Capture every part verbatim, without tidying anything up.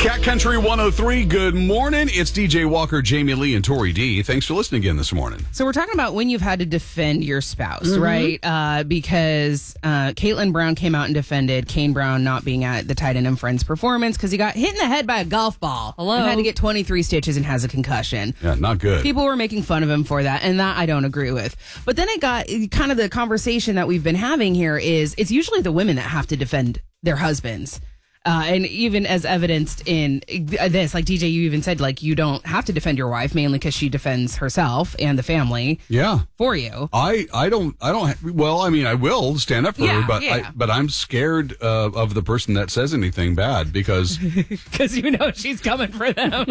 Cat Country one oh three, good morning. It's D J Walker, Jamie Lee, and Tori D. Thanks for listening again this morning. So we're talking about when you've had to defend your spouse, Mm-hmm. right? Uh, because uh, Caitlin Brown came out and defended Kane Brown not being at the Tight End and Friends performance because he got hit in the head by a golf ball. Hello? And had to get twenty-three stitches and has a concussion. Yeah, not good. People were making fun of him for that, and that I don't agree with. But then it got kind of the conversation that we've been having here is it's usually the women that have to defend their husbands. Uh, and even as evidenced in this, like D J, you even said, like, you don't have to defend your wife mainly because she defends herself and the family Yeah. for you. I, I don't, I don't, well, I mean, I will stand up for Yeah, her, but yeah. I, but I'm scared uh, of the person that says anything bad because Because you know she's coming for them.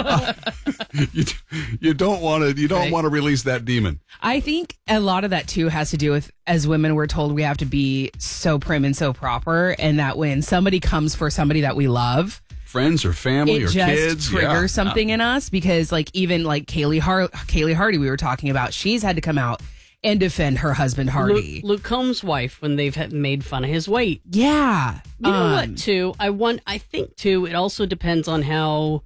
you, you don't want to, you don't Right. want to release that demon. I think a lot of that, too, has to do with, as women, we're told we have to be so prim and so proper, and that when somebody comes for somebody that we love, Friends or family it or just kids. triggers yeah. something in us because, like, even like Kaylee, Har- Kaylee Hardy, we were talking about, she's had to come out and defend her husband Hardy. Luke, Luke Combs' wife when they've had made fun of his weight. Yeah, You know Um, what? Too, I want. I think too. It also depends on how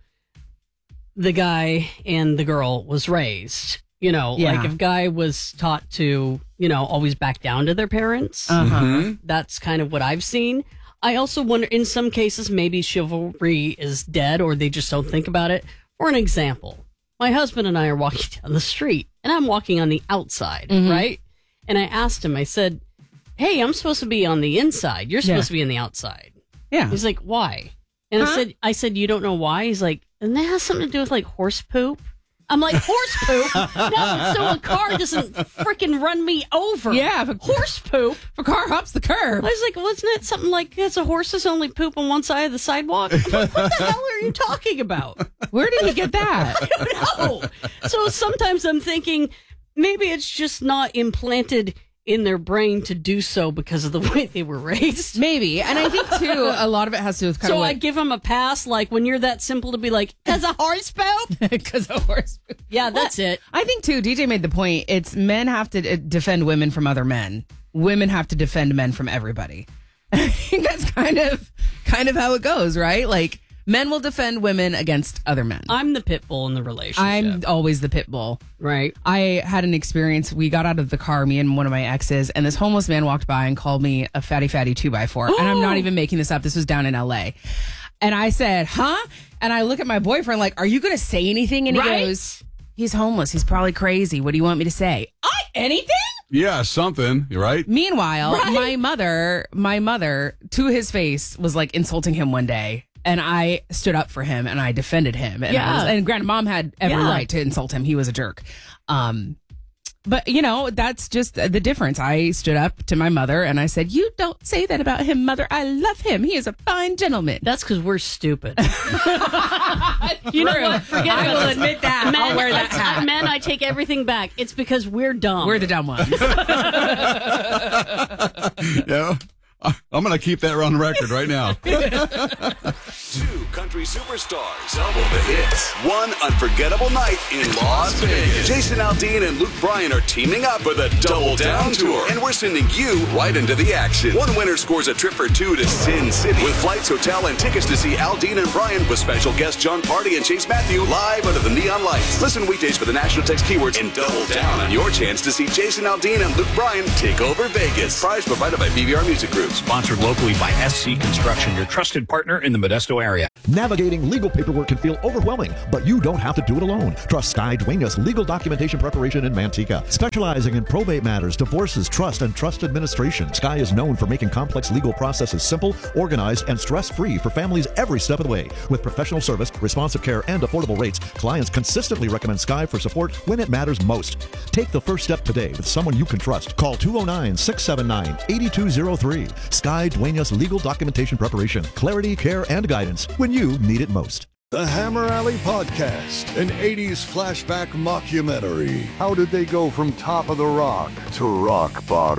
the guy and the girl was raised. You know, Yeah. like if guy was taught to, you know, always back down to their parents. Uh-huh. Mm-hmm. That's kind of what I've seen. I also wonder, in some cases, maybe chivalry is dead or they just don't think about it. For an example, my husband and I are walking down the street and I'm walking on the outside, Mhm. right? And I asked him, I said, hey, I'm supposed to be on the inside. You're supposed Yeah. to be on the outside. Yeah. He's like, why? And Huh? I said, I said, you don't know why? He's like, and that has something to do with like horse poop. I'm like, horse poop? No, so a car doesn't freaking run me over. Yeah, but- horse poop. If a car hops the curb. I was like, wasn't it something like it's a horses only poop on one side of the sidewalk? I'm like, what the hell are you talking about? Where did he get that? I don't know. So sometimes I'm thinking maybe it's just not implanted in their brain to do so because of the way they were raised. Maybe. And I think, too, a lot of it has to do with kind So of I what... give them a pass, like when you're that simple to be like, "That's a horse poop." Because of horse. Yeah, that's it. I think, too, D J made the point, it's men have to uh, defend women from other men. Women have to defend men from everybody. I think that's kind of kind of how it goes, right? Like, men will defend women against other men. I'm the pit bull in the relationship. I'm always the pit bull. right. I had an experience. We got out of the car, me and one of my exes, and this homeless man walked by and called me a fatty, fatty two by four. And I'm not even making this up. This was down in L A. And I said, huh? And I look at my boyfriend like, are you going to say anything? And he Right? goes, he's homeless. He's probably crazy. What do you want me to say? I anything? Yeah, something. You're right. Meanwhile, Right? my mother, my mother, to his face, was like insulting him one day. And I stood up for him and I defended him. And, I Yeah. was, and granted, mom had every Yeah. right to insult him. He was a jerk. Um, but, you know, that's just the difference. I stood up to my mother and I said, you don't say that about him, mother. I love him. He is a fine gentleman. That's because we're stupid. You know what? Forget I about will it. admit that. Men, I'll wear that I- hat. Men, I take everything back. It's because we're dumb. We're the dumb ones. Yeah. I- I'm going to keep that on record right now. Two country superstars. Double the hits. One unforgettable night in Las Vegas. Jason Aldean and Luke Bryan are teaming up for the Double Down Tour. And we're sending you right into the action. One winner scores a trip for two to Sin City with flights, hotel, and tickets to see Aldean and Bryan with special guests John Party and Chase Matthew live under the neon lights. Listen weekdays for the national text keywords and double down on your chance to see Jason Aldean and Luke Bryan take over Vegas. Prize provided by B V R Music Group. Sponsored locally by S C Construction, your trusted partner in the Modesto area. Navigating legal paperwork can feel overwhelming, but you don't have to do it alone. Trust Sky Duenas Legal Documentation Preparation in Manteca. Specializing in probate matters, divorces, trust, and trust administration, Sky is known for making complex legal processes simple, organized, and stress-free for families every step of the way. With professional service, responsive care, and affordable rates, clients consistently recommend Sky for support when it matters most. Take the first step today with someone you can trust. Call two oh nine, six seven nine, eight two oh three. Sky Duenas Legal Documentation Preparation. Clarity, care, and guidance when you need it most. The Hammer Alley Podcast, an eighties flashback mockumentary. How did they go from top of the rock to rock bottom?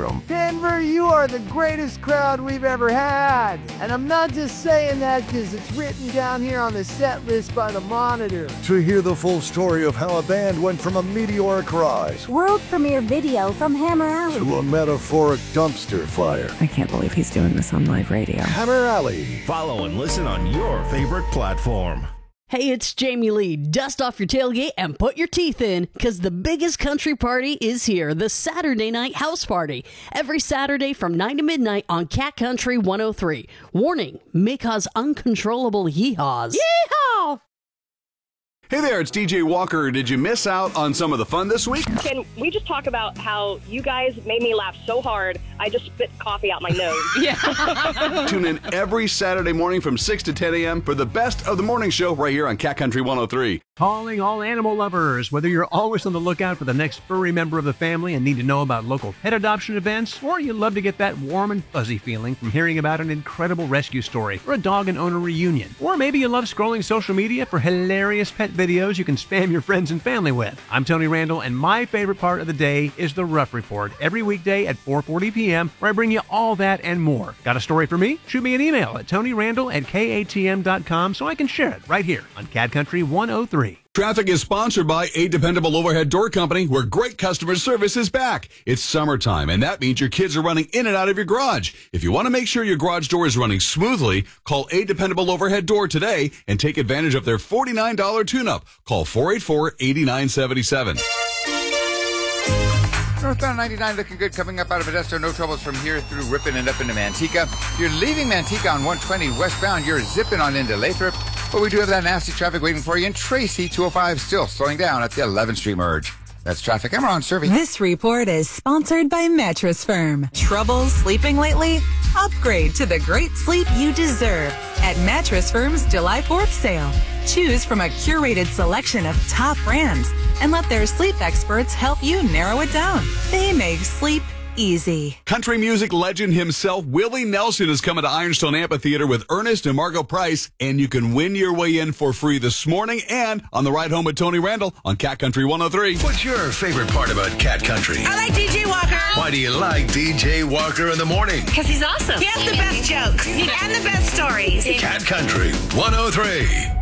Denver, you are the greatest crowd we've ever had. And I'm not just saying that because it's written down here on the set list by the Monitor. To hear the full story of how a band went from a meteoric rise World premiere video from Hammer Alley to a metaphoric dumpster fire. I can't believe he's doing this on live radio. Hammer Alley. Follow and listen on your favorite platform. Hey, it's Jamie Lee. Dust off your tailgate and put your teeth in, because the biggest country party is here, the Saturday Night House Party. Every Saturday from nine to midnight on Cat Country one oh three. Warning, may cause uncontrollable yeehaws. Yeehaw! Hey there, it's D J Walker. Did you miss out on some of the fun this week? Can we just talk about how you guys made me laugh so hard, I just spit coffee out my nose? Yeah. Tune in every Saturday morning from six to ten a.m. for the best of the morning show right here on Cat Country one oh three. Calling all animal lovers. Whether you're always on the lookout for the next furry member of the family and need to know about local pet adoption events, or you love to get that warm and fuzzy feeling from hearing about an incredible rescue story or a dog and owner reunion, or maybe you love scrolling social media for hilarious pet videos you can spam your friends and family with. I'm Tony Randall, and my favorite part of the day is the Rough Report every weekday at four forty p.m. where I bring you all that and more. Got a story for me? Shoot me an email at tonyrandall at k a t m dot com so I can share it right here on Cat Country one oh three. Traffic is sponsored by A Dependable Overhead Door Company, where great customer service is back. It's summertime, and that means your kids are running in and out of your garage. If you want to make sure your garage door is running smoothly, call A Dependable Overhead Door today and take advantage of their forty-nine dollars tune-up. Call four eight four, eight nine seven seven. Northbound ninety-nine looking good coming up out of Modesto. No troubles from here through Ripon and up into Manteca. You're leaving Manteca on one twenty westbound. You're zipping on into Lathrop. But we do have that nasty traffic waiting for you in Tracy. two oh five still slowing down at the eleventh Street merge. That's traffic. I'm Ron Servey. This report is sponsored by Mattress Firm. Trouble sleeping lately? Upgrade to the great sleep you deserve at Mattress Firm's July fourth sale. Choose from a curated selection of top brands and let their sleep experts help you narrow it down. They make sleep easy. Country music legend himself, Willie Nelson, is coming to Ironstone Amphitheater with Ernest and Margot Price, and you can win your way in for free this morning and on the ride home with Tony Randall on Cat Country one oh three. What's your favorite part about Cat Country? I like D J Walker. Why do you like D J Walker in the morning? Because he's awesome. He has the best jokes and the best stories. Cat Country one oh three.